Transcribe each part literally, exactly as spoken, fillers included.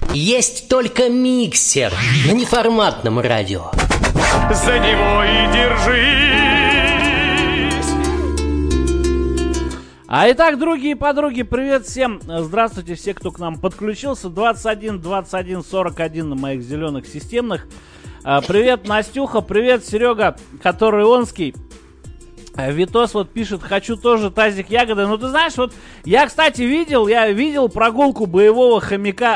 Есть только миксер на неформатном радио. За него и держись. А итак, другие подруги, привет всем. Здравствуйте, все, кто к нам подключился. двадцать один двадцать один сорок один на моих зеленых системных. Привет, Настюха, привет, Серега, который онский. Витос вот пишет: хочу тоже тазик ягоды. Ну ты знаешь, вот я, кстати, видел, я видел прогулку боевого хомяка.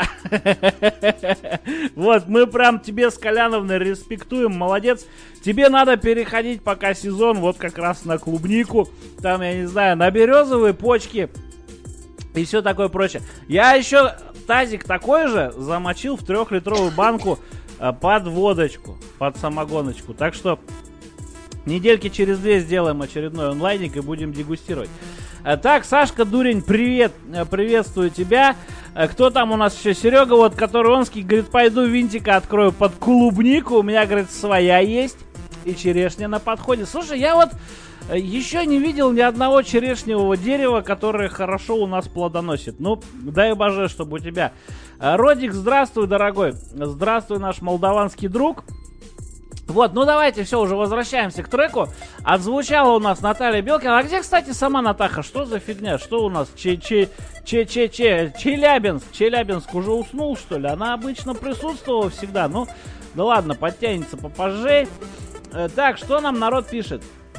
Вот, мы прям тебе с Коляновной респектуем, молодец. Тебе надо переходить пока сезон вот как раз на клубнику, там, я не знаю, на березовые почки и все такое прочее. Я еще тазик такой же замочил в трехлитровую банку под водочку, под самогоночку. Так что недельки через две сделаем очередной онлайник и будем дегустировать. Так, Сашка Дурень, привет, приветствую тебя. Кто там у нас еще? Серега, вот, который онский, говорит, пойду винтика открою под клубнику. У меня, говорит, своя есть и черешня на подходе. Слушай, я вот еще не видел ни одного черешневого дерева, которое хорошо у нас плодоносит. Ну, дай боже, чтобы у тебя. Родик, здравствуй, дорогой. Здравствуй, наш молдаванский друг. Вот, ну давайте, все, уже возвращаемся к треку. Отзвучала у нас Наталья Белкина. А где, кстати, сама Натаха? Что за фигня? Что у нас? Че-че-че-че-че... Челябинск. Челябинск уже уснул, что ли? Она обычно присутствовала всегда. Ну, да ладно, подтянется попозже. Э, так, что нам народ пишет?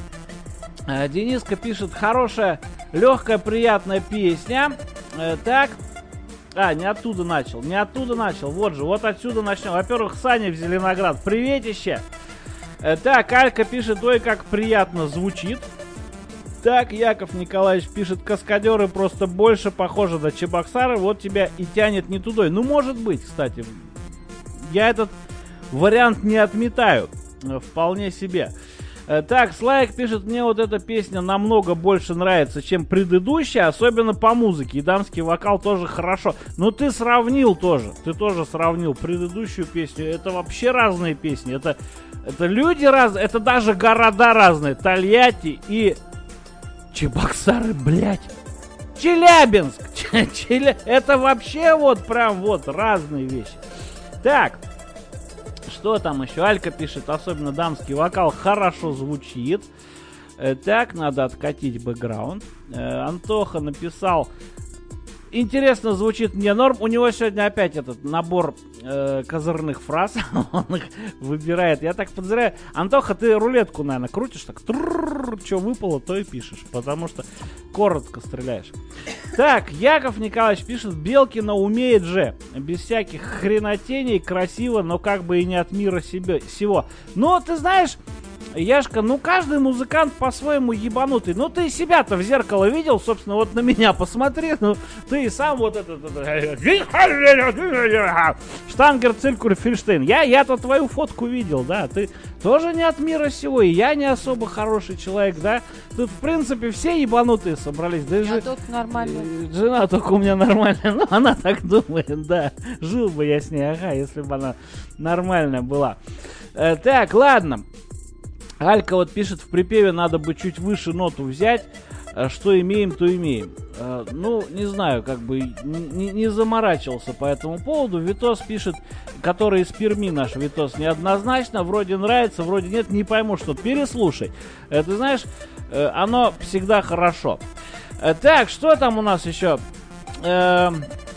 Э, Дениска пишет: хорошая, легкая, приятная песня. Э, так... А, не оттуда начал, не оттуда начал. Вот же, вот отсюда начнем. Во-первых, Саня в Зеленоград, приветище. Э, так, Алька пишет: ой, как приятно звучит. Так, Яков Николаевич пишет: каскадеры просто больше похожи на Чебоксары, вот тебя и тянет не тудой. Ну, может быть, кстати. Я этот вариант не отметаю. Вполне себе. Так, Слайк пишет: мне вот эта песня намного больше нравится, чем предыдущая, особенно по музыке. И дамский вокал тоже хорошо. Но ты сравнил тоже, ты тоже сравнил предыдущую песню. Это вообще разные песни. Это, это люди разные, это даже города разные. Тольятти и Чебоксары, блядь. Челябинск. Челя... Это вообще вот прям вот разные вещи. Так. Что там еще? Алька пишет: особенно дамский вокал хорошо звучит. Э, так, надо откатить бэкграунд. Э, Антоха написал: интересно звучит мне, норм. У него сегодня опять этот набор э, козырных фраз. Он их выбирает. Я так подозреваю. Антоха, ты рулетку, наверное, крутишь так. Что выпало, то и пишешь. Потому что коротко стреляешь. Так, Яков Николаевич пишет: Белкина умеет же. Без всяких хренотений, красиво, но как бы и не от мира себе, сего. Но ты знаешь, Яшка, ну каждый музыкант по-своему ебанутый. Ну ты себя-то в зеркало видел, собственно, вот на меня посмотри. Ну ты и сам вот этот... Штангер, Циркуль, Фельштейн. Я, я-то твою фотку видел, да. Ты тоже не от мира сего, и я не особо хороший человек, да. Тут, в принципе, все ебанутые собрались. Да, я только нормально. Жена только у меня нормальная. Ну, она так думает, да. Жил бы я с ней, ага, если бы она нормальная была. Э, так, ладно. Алька вот пишет: в припеве надо бы чуть выше ноту взять. Что имеем, то имеем. Э, ну, не знаю, как бы не, не заморачивался по этому поводу. Витос пишет, который из Перми наш Витос, неоднозначно. Вроде нравится, вроде нет, не пойму, что. Переслушай. Э, ты знаешь, э, оно всегда хорошо. Э, так, что там у нас еще? Э,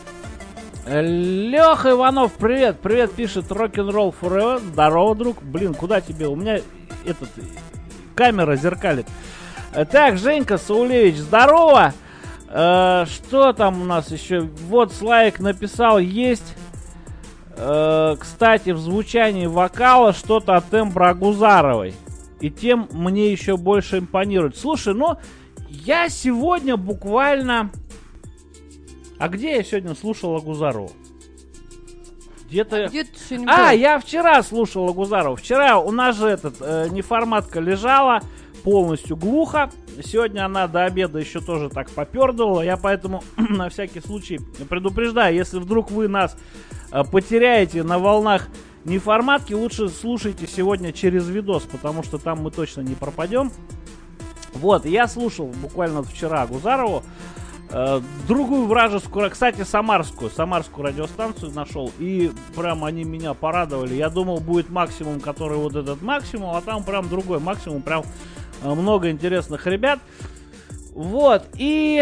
Леха Иванов, привет. Привет, пишет Rock'n'Roll Forever. Здорово, друг. Блин, куда тебе? У меня этот камера зеркалит. Так, Женька Саулевич, здорово. Э, что там у нас еще? Вот Слайк написал: есть, э, кстати, в звучании вокала что-то от тембра Агузаровой. И тем мне еще больше импонирует. Слушай, ну, я сегодня буквально... А где я сегодня слушал Агузарову? Где-то... Где а, я вчера слушал Агузарову. Вчера у нас же этот э, неформатка лежала полностью глухо. Сегодня она до обеда еще тоже так попердывала. Я поэтому на всякий случай предупреждаю, если вдруг вы нас э, потеряете на волнах неформатки, лучше слушайте сегодня через видос, потому что там мы точно не пропадем. Вот, я слушал буквально вчера Агузарову. Э, другую вражескую, кстати, самарскую, самарскую радиостанцию нашел, и прям они меня порадовали. Я думал, будет максимум, который вот этот максимум, а там прям другой максимум, прям э, много интересных ребят. Вот, и...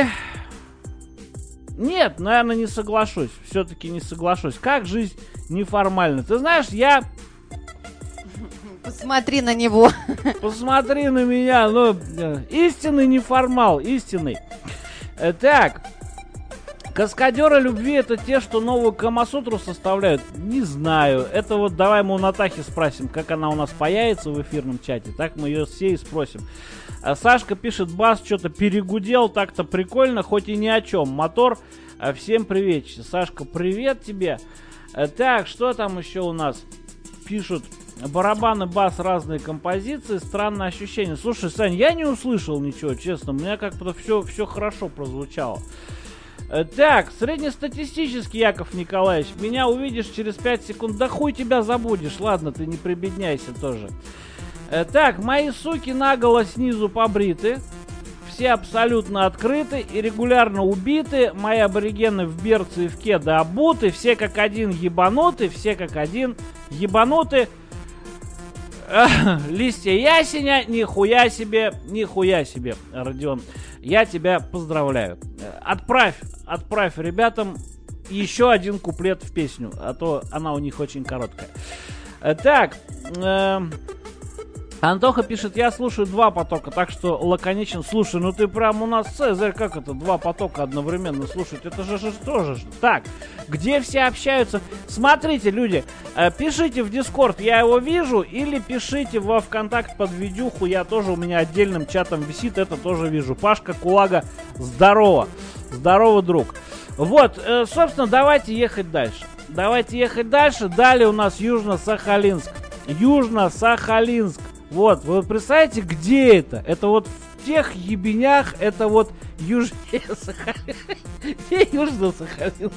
Нет, наверное, не соглашусь, все-таки не соглашусь. Как жизнь неформальна? Ты знаешь, я... Посмотри на него. Посмотри на меня, ну, истинный неформал, истинный. Так, каскадеры любви это те, что новую Камасутру составляют? Не знаю. Это вот давай мы у Натахи спросим, как она у нас появится в эфирном чате. Так мы ее все и спросим. А Сашка пишет, бас что-то перегудел, так-то прикольно, хоть и ни о чем. Мотор, всем привет. Сашка, привет тебе. Так, что там еще у нас? Пишут, барабаны, бас, разные композиции, странное ощущение. Слушай, Сань, я не услышал ничего, честно. У меня как-то все, все хорошо прозвучало. Так, среднестатистический, Яков Николаевич. Меня увидишь через пять секунд. Да хуй тебя забудешь. Ладно, ты не прибедняйся тоже. Так, мои суки наголо снизу побриты. Все абсолютно открыты и регулярно убиты. Мои аборигены в берцы и в кеды обуты. Все как один ебануты. Все как один ебануты. Листья ясеня, нихуя себе, нихуя себе, Родион. Я тебя поздравляю. Отправь, отправь ребятам еще один куплет в песню, а то она у них очень короткая. Так, э, Антоха пишет, я слушаю два потока, так что лаконичен. Слушай, ну ты прям у нас Цезарь, как это, два потока одновременно слушать? Это же, же тоже. Так, где все общаются? Смотрите, люди, э, пишите в Дискорд, я его вижу, или пишите во ВКонтакт под видюху, я тоже, у меня отдельным чатом висит, это тоже вижу. Пашка Кулага, здорово, здорово, друг. Вот, э, собственно, давайте ехать дальше. Давайте ехать дальше. Далее у нас Южно-Сахалинск. Южно-Сахалинск. Вот, вы представляете, где это? Это вот в тех ебенях, это вот южнее Сахалинска. Где Южно-Сахалинск?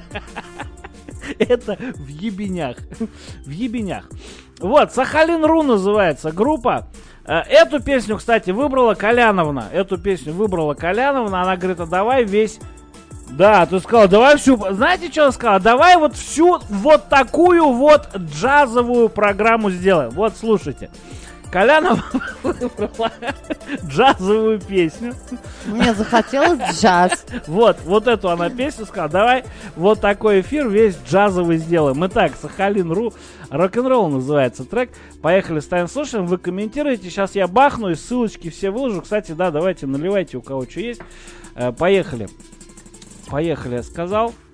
Это в ебенях. В ебенях. Вот, Сахалин.ру называется группа. Эту песню, кстати, выбрала Коляновна. Эту песню выбрала Коляновна. Она говорит, а давай весь... Да, ты сказал, давай всю... Знаете, что она сказала? Давай вот всю вот такую вот джазовую программу сделаем. Вот, слушайте. Колянова выбрала джазовую песню. Мне захотелось джаз. Вот, вот эту она песню сказала. Давай вот такой эфир весь джазовый сделаем. Итак, Сахалин.ру, рок-н-ролл называется трек. Поехали, ставим, слушаем. Вы комментируете. Сейчас я бахну и ссылочки все выложу. Кстати, да, давайте наливайте, у кого что есть. Поехали. Поехали, я сказал.